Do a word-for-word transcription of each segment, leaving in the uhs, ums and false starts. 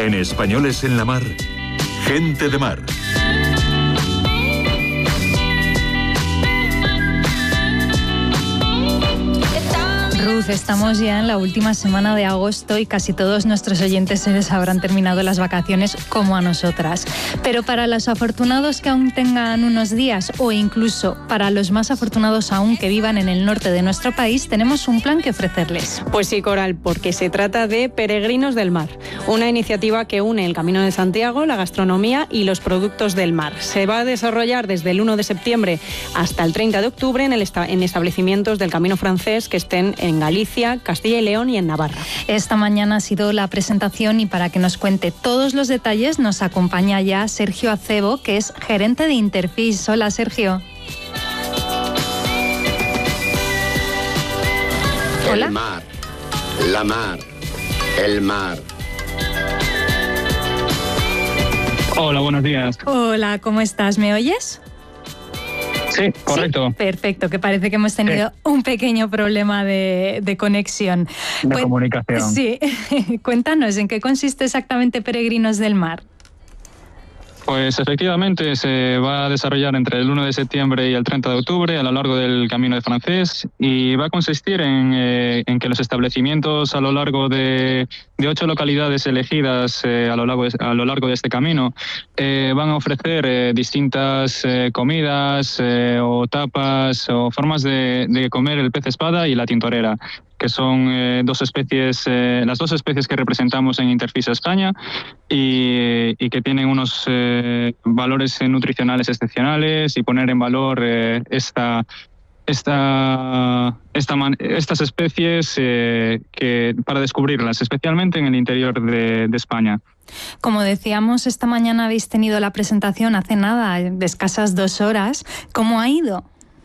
En Españoles en la Mar, Gente de Mar. Ruth, estamos ya en la última semana de agosto y casi todos nuestros oyentes se les habrán terminado las vacaciones como a nosotras. Pero para los afortunados que aún tengan unos días o incluso para los más afortunados aún que vivan en el norte de nuestro país, tenemos un plan que ofrecerles. Pues sí, Coral, porque se trata de Peregrinos del Mar, una iniciativa que une el Camino de Santiago, la gastronomía y los productos del mar. Se va a desarrollar desde el uno de septiembre hasta el treinta de octubre en, el esta- en establecimientos del Camino francés que estén en Galicia, Castilla y León y en Navarra. Esta mañana ha sido la presentación y para que nos cuente todos los detalles nos acompaña ya Sergio Acebo, que es gerente de Interfis. Hola, Sergio. Hola. El mar, la mar, el mar. Hola, buenos días. Hola, ¿cómo estás? ¿Me oyes? Sí, correcto. Sí, perfecto, que parece que hemos tenido sí. un pequeño problema de, de conexión. De Cuen- comunicación. Sí, cuéntanos, ¿en qué consiste exactamente Peregrinos del Mar? Pues efectivamente se va a desarrollar entre el uno de septiembre y el treinta de octubre a lo largo del Camino de Francés y va a consistir en, eh, en que los establecimientos a lo largo de, de ocho localidades elegidas eh, a, lo largo de, a lo largo de este camino eh, van a ofrecer eh, distintas eh, comidas eh, o tapas o formas de, de comer el pez espada y la tintorera, que son eh, dos especies, eh, las dos especies que representamos en Interfis España y, y que tienen unos eh, valores nutricionales excepcionales y poner en valor eh, esta, esta, esta man, estas especies eh, que, para descubrirlas, especialmente en el interior de, de España. Como decíamos, esta mañana habéis tenido la presentación hace nada, de escasas dos horas. ¿Cómo ha ido?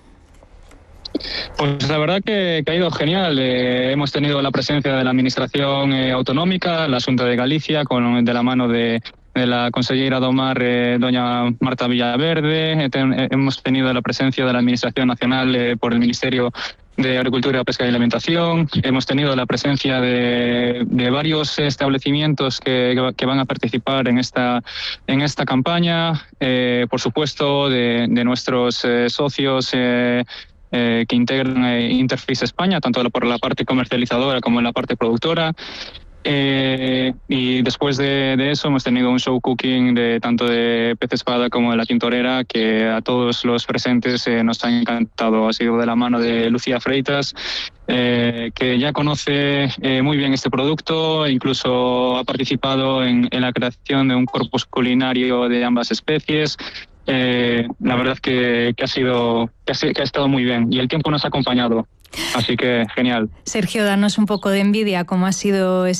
Pues la verdad que, que ha ido genial. Eh, hemos tenido la presencia de la Administración eh, Autonómica, la Xunta de Galicia, con, de la mano de, de la consellera do Mar, eh, doña Marta Villaverde. Eh, ten, eh, hemos tenido la presencia de la Administración Nacional eh, por el Ministerio de Agricultura, Pesca y Alimentación. Hemos tenido la presencia de, de varios establecimientos que, que van a participar en esta, en esta campaña. Eh, por supuesto, de, de nuestros eh, socios eh, Eh, que integran eh, Interfis España, tanto por la parte comercializadora como en la parte productora. Eh, y después de, de eso hemos tenido un show cooking de tanto de pez espada como de la tintorera que a todos los presentes eh, nos ha encantado. Ha sido de la mano de Lucía Freitas, eh, que ya conoce eh, muy bien este producto, incluso ha participado en, en la creación de un corpus culinario de ambas especies. Eh, la verdad que, que ha sido que ha, que ha estado muy bien y el tiempo nos ha acompañado, así que genial. Sergio, danos un poco de envidia, ¿cómo ha sido ese